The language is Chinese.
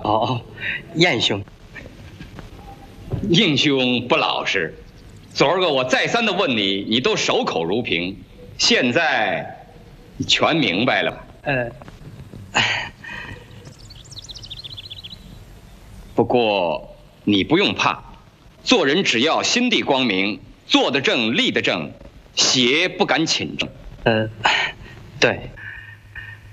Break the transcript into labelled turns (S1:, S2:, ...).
S1: 哦，燕兄，
S2: 应兄不老实。昨儿个我再三的问你，你都守口如瓶，现在你全明白了吧？不过你不用怕，做人只要心地光明，做得正，立得正，邪不敢侵正。
S1: 对。